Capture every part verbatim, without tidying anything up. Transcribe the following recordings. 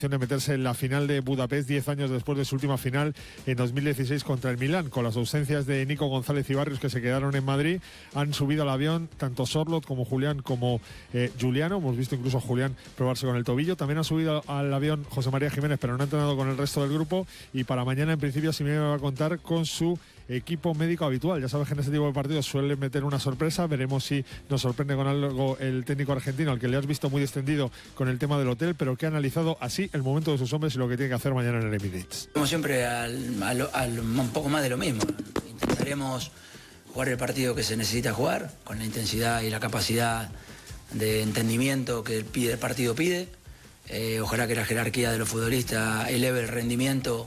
de meterse en la final de Budapest diez años después de su última final en dos mil dieciséis contra el Milán. Con las ausencias de Nico González y Barrios, que se quedaron en Madrid, han subido al avión tanto Sorloth como Julián como eh, Juliano. Hemos visto incluso a Julián probarse con el tobillo. También ha subido al avión José María Jiménez, pero no ha entrenado con el resto del grupo, y para mañana en principio Simeone va a contar con su equipo médico habitual. Ya sabes que en este tipo de partidos suele meter una sorpresa. Veremos si nos sorprende con algo el técnico argentino, al que le has visto muy distendido con el tema del hotel, pero que ha analizado así el momento de sus hombres y lo que tiene que hacer mañana en el Emirates. Como siempre, al, al, al, un poco más de lo mismo. Intentaremos jugar el partido que se necesita jugar, con la intensidad y la capacidad de entendimiento que el, pide, el partido pide. Eh, ojalá que la jerarquía de los futbolistas eleve el rendimiento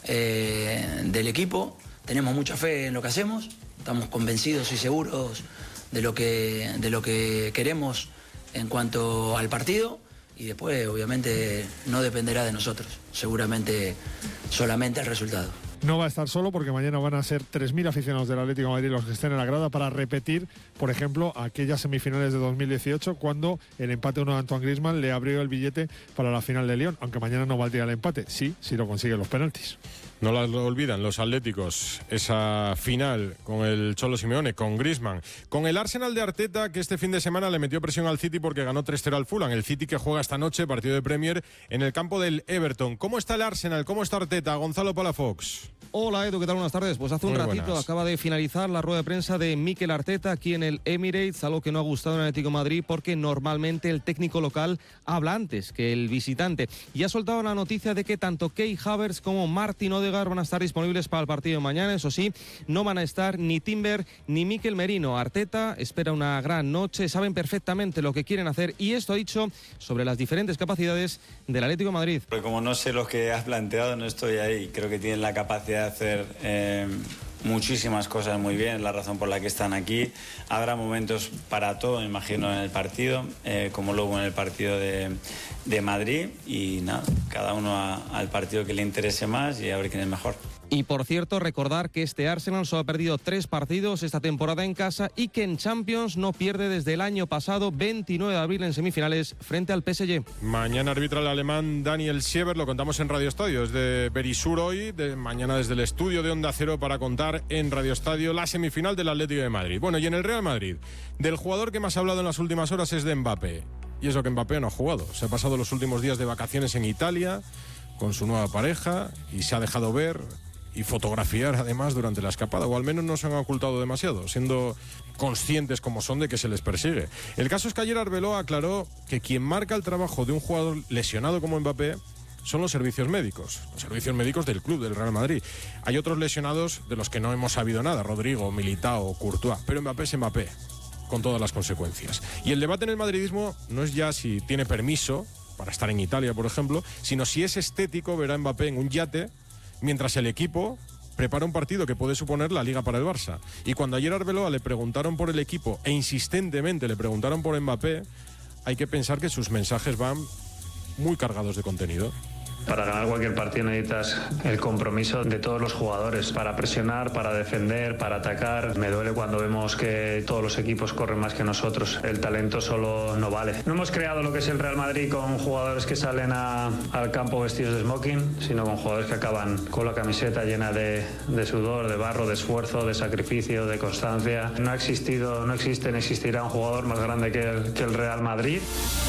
eh, del equipo. Tenemos mucha fe en lo que hacemos, estamos convencidos y seguros de lo que, de lo que queremos en cuanto al partido, y después obviamente no dependerá de nosotros, seguramente solamente el resultado. No va a estar solo, porque mañana van a ser tres mil aficionados del Atlético de Madrid los que estén en la grada para repetir, por ejemplo, aquellas semifinales de dos mil dieciocho, cuando el empate uno de Antoine Griezmann le abrió el billete para la final de Lyon, aunque mañana no valdría el empate, sí, si lo consiguen los penaltis. No las olvidan los atléticos, esa final con el Cholo Simeone, con Griezmann, con el Arsenal de Arteta, que este fin de semana le metió presión al City porque ganó tres cero al Fulham. El City que juega esta noche, partido de Premier, en el campo del Everton. ¿Cómo está el Arsenal? ¿Cómo está Arteta? Gonzalo Palafox. Hola Edu, ¿qué tal? Buenas tardes. Pues hace un Muy ratito buenas. acaba de finalizar la rueda de prensa de Mikel Arteta aquí en el Emirates, algo que no ha gustado en el Atlético de Madrid, porque normalmente el técnico local habla antes que el visitante. Y ha soltado la noticia de que tanto Kai Havertz como Martin Odegaard van a estar disponibles para el partido de mañana. Eso sí, no van a estar ni Timber ni Mikel Merino. Arteta espera una gran noche, saben perfectamente lo que quieren hacer, y esto ha dicho sobre las diferentes capacidades del Atlético de Madrid. Porque como no sé lo que has planteado, no estoy ahí. Creo que tienen la capacidad de hacer eh, muchísimas cosas muy bien, la razón por la que están aquí. Habrá momentos para todo, me imagino, en el partido, eh, como luego en el partido de, de Madrid, y nada, cada uno a, al partido que le interese más y a ver quién es mejor. Y por cierto, recordar que este Arsenal solo ha perdido tres partidos esta temporada en casa, y que en Champions no pierde desde el año pasado, veintinueve de abril en semifinales frente al P S G. Mañana arbitra el alemán Daniel Siever, lo contamos en Radio Estadio, desde Berisur hoy, de mañana desde el estudio de Onda Cero para contar en Radio Estadio la semifinal del Atlético de Madrid. Bueno, y en el Real Madrid, del jugador que más ha hablado en las últimas horas es de Mbappé. Y eso que Mbappé no ha jugado, se ha pasado los últimos días de vacaciones en Italia con su nueva pareja y se ha dejado ver y fotografiar además durante la escapada, o al menos no se han ocultado demasiado, siendo conscientes como son de que se les persigue. El caso es que ayer Arbeloa aclaró que quien marca el trabajo de un jugador lesionado como Mbappé son los servicios médicos, los servicios médicos del club, del Real Madrid. Hay otros lesionados de los que no hemos sabido nada, Rodrigo, Militao, Courtois, pero Mbappé es Mbappé, con todas las consecuencias. Y el debate en el madridismo no es ya si tiene permiso para estar en Italia, por ejemplo, sino si es estético ver a Mbappé en un yate mientras el equipo prepara un partido que puede suponer la Liga para el Barça. Y cuando ayer a Arbeloa le preguntaron por el equipo, e insistentemente le preguntaron por Mbappé, hay que pensar que sus mensajes van muy cargados de contenido. Para ganar cualquier partido necesitas el compromiso de todos los jugadores, para presionar, para defender, para atacar. Me duele cuando vemos que todos los equipos corren más que nosotros. El talento solo no vale. No hemos creado lo que es el Real Madrid con jugadores que salen a, al campo vestidos de smoking, sino con jugadores que acaban con la camiseta llena de, de sudor, de barro, de esfuerzo, de sacrificio, de constancia. No ha existido, no existe, ni existirá un jugador más grande que el, que el Real Madrid.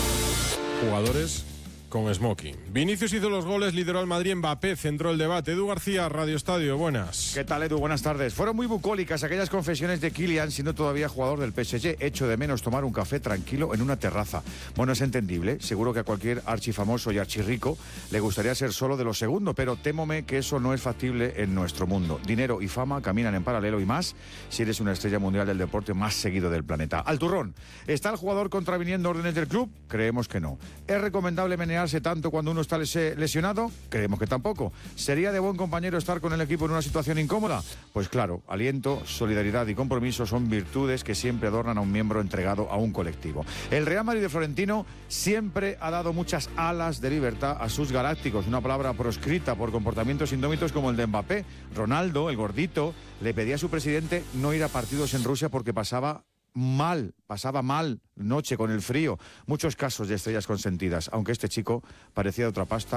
Jugadores con smoking. Vinicius hizo los goles, lideró al Madrid. Mbappé centró el debate. Edu García, Radio Estadio, buenas. ¿Qué tal, Edu? Buenas tardes. Fueron muy bucólicas aquellas confesiones de Kylian, siendo todavía jugador del P S G. Echo de menos tomar un café tranquilo en una terraza. Bueno, es entendible. Seguro que a cualquier archifamoso y archirrico le gustaría ser solo de lo segundo, pero témome que eso no es factible en nuestro mundo. Dinero y fama caminan en paralelo, y más si eres una estrella mundial del deporte más seguido del planeta. Al turrón. ¿Está el jugador contraviniendo órdenes del club? Creemos que no. ¿Es recomendable menearse tanto cuando uno está lesionado? Creemos que tampoco. ¿Sería de buen compañero estar con el equipo en una situación incómoda? Pues claro, aliento, solidaridad y compromiso son virtudes que siempre adornan a un miembro entregado a un colectivo. El Real Madrid de Florentino siempre ha dado muchas alas de libertad a sus galácticos, una palabra proscrita por comportamientos indómitos como el de Mbappé. Ronaldo, el gordito, le pedía a su presidente no ir a partidos en Rusia porque pasaba mal, pasaba mal noche con el frío. Muchos casos de estrellas consentidas, aunque este chico parecía de otra pasta.